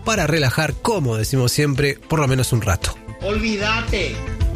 para relajar, como decimos siempre, por lo menos un rato. Olvídate.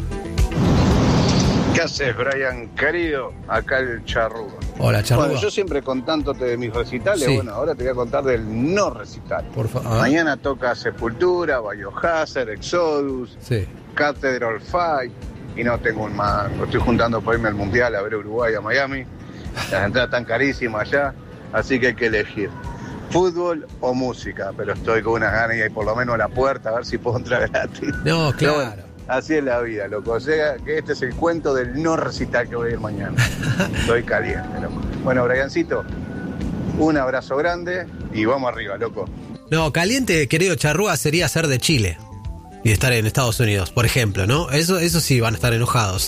¿Qué haces, Brian, querido? Acá el Charrúa. Hola, Charrúa. Bueno, yo siempre contándote de mis recitales, Sí. bueno, ahora te voy a contar del no recital. Por favor. Mañana toca Sepultura, Biohazard, Exodus, Sí. Cathedral Fight, y no tengo un mango. Estoy juntando para irme al Mundial a ver Uruguay, a Miami. Las entradas están carísimas allá, así que hay que elegir. Fútbol o música, pero estoy con unas ganas y hay por lo menos a la puerta a ver si puedo entrar gratis. No, Pero claro. bueno, así es la vida, loco. O sea, que este es el cuento del no recital que voy a ir mañana. Estoy caliente, loco. Bueno, Briancito, un abrazo grande y vamos arriba, loco. No, caliente, querido Charrúa, sería ser de Chile y estar en Estados Unidos, por ejemplo, ¿no? Eso sí, van a estar enojados.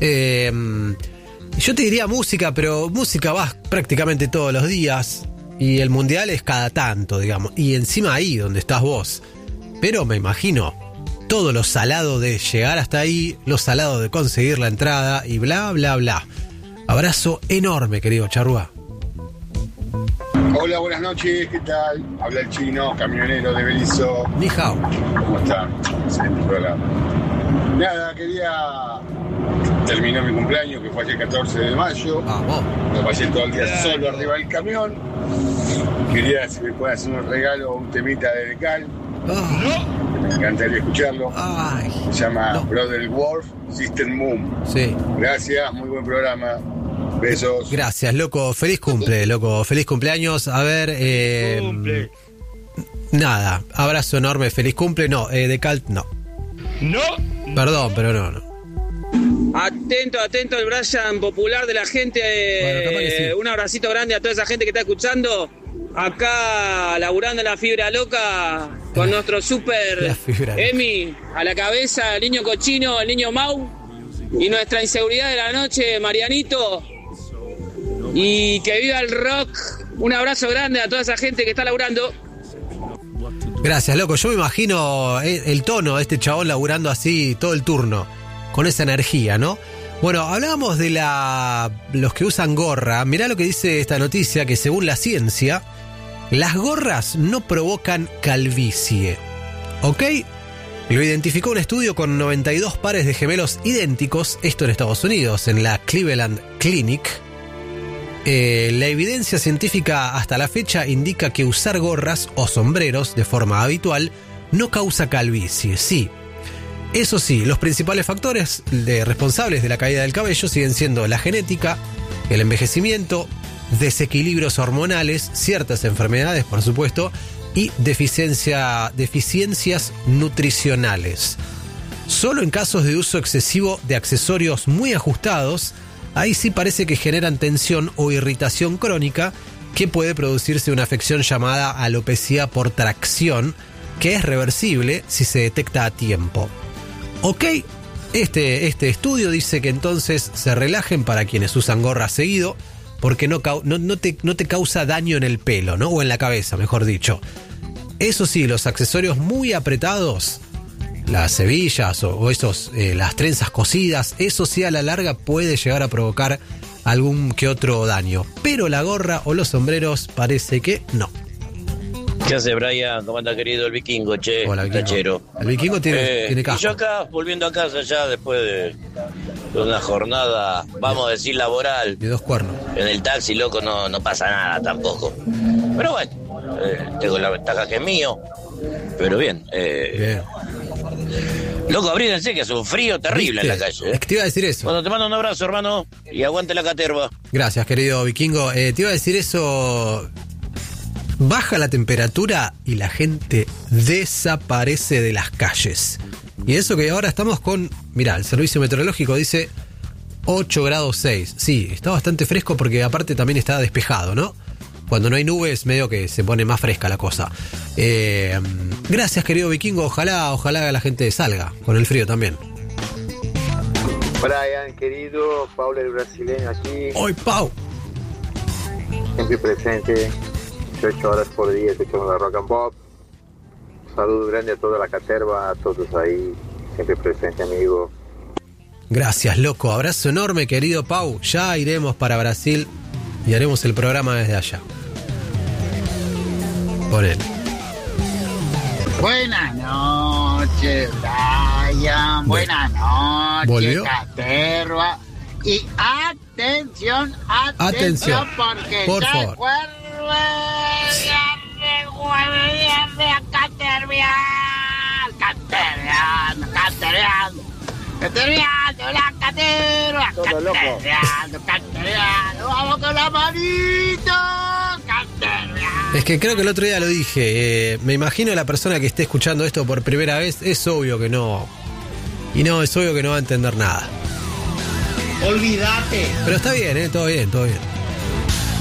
Yo te diría música, pero música vas prácticamente todos los días y el mundial es cada tanto, digamos. Y encima ahí donde estás vos. Pero me imagino todo lo salado de llegar hasta ahí, lo salado de conseguir la entrada y bla, bla, bla. Abrazo enorme, querido Charrúa. Hola, buenas noches, ¿qué tal? Habla el chino, camionero de Belizo. Ni hao. ¿Cómo están? Excelente programa. Nada, terminó mi cumpleaños, que fue ayer 14 de mayo. Vamos. Me pasé todo el día solo arriba del camión. Quería si me puede hacer un regalo, un temita de Decal. Me encantaría escucharlo. Ay. Se llama No. Brother Wolf, System Moon. Sí. Gracias, muy buen programa. Besos. Gracias, loco. Feliz cumple, loco. Feliz cumpleaños. A ver, Cumple. nada. Abrazo enorme. Feliz cumple. No, de Calt, no. No. Perdón, pero no. Atento el Brian popular de la gente. Bueno, capaz que sí. Un abracito grande a toda esa gente que está escuchando. Acá laburando en la fibra loca con nuestro La super fibra loca. Emi a la cabeza, el niño cochino, el niño Mau y nuestra inseguridad de la noche, Marianito. Y que viva el rock. Un abrazo grande a toda esa gente que está laburando. Gracias, loco. Yo me imagino el tono de este chabón laburando así todo el turno, con esa energía, ¿no? Bueno, hablábamos de los que usan gorra. Mirá lo que dice esta noticia, que según la ciencia, las gorras no provocan calvicie. ¿Ok? Lo identificó un estudio con 92 pares de gemelos idénticos, esto en Estados Unidos, en la Cleveland Clinic. La evidencia científica hasta la fecha indica que usar gorras o sombreros de forma habitual no causa calvicie, sí. Eso sí, los principales factores responsables de la caída del cabello siguen siendo la genética, el envejecimiento, desequilibrios hormonales, ciertas enfermedades, por supuesto, y deficiencias nutricionales. Solo en casos de uso excesivo de accesorios muy ajustados, ahí sí parece que generan tensión o irritación crónica que puede producirse una afección llamada alopecia por tracción, que es reversible si se detecta a tiempo. Ok, este estudio dice que entonces se relajen para quienes usan gorra seguido, porque no te causa daño en el pelo, ¿no? O en la cabeza, mejor dicho. Eso sí, los accesorios muy apretados, las hebillas o las trenzas cosidas, eso sí a la larga puede llegar a provocar algún que otro daño. Pero la gorra o los sombreros parece que no. ¿Qué hace, Brian? ¿Cómo anda, querido el vikingo, che? Hola, vikingo. Tachero. El vikingo tiene Y casco. yo acá, volviendo a casa ya después de una jornada, vamos a decir, laboral. De 2 cuernos. En el taxi, loco, no pasa nada tampoco. Pero bueno, tengo la ventaja que es mío. Pero bien, Bien. loco, abrídense que hace un frío terrible en la ¿Viste? calle. Es que te iba a decir eso. Bueno, te mando un abrazo, hermano, y aguante la caterva. Gracias, querido vikingo. Te iba a decir eso. Baja la temperatura y la gente desaparece de las calles. Y eso que ahora estamos con... Mirá, el servicio meteorológico dice 8 grados 6. Sí, está bastante fresco porque aparte también está despejado, ¿no? Cuando no hay nubes, medio que se pone más fresca la cosa. Gracias, querido vikingo. Ojalá la gente salga con el frío también. Brian, querido, Paulo el brasileño aquí, ¡Hoy, Pau! siempre presente, 18 horas por día, escuchamos la Rock and Pop. Saludos grande a toda la caterva, a todos ahí, siempre presente, amigo. Gracias, loco. Abrazo enorme, querido Pau. Ya iremos para Brasil y haremos el programa desde allá. Por él. Buenas noches, Brian. Buenas noches, ¿Volvió? Caterva. Y atención, porque por ya favor. Vamos con la manito, Es que creo que el otro día lo dije. Me imagino la persona que esté escuchando esto por primera vez, es obvio que no. Y no, es obvio que no va a entender nada. Olvídate. Pero está bien, todo bien, todo bien.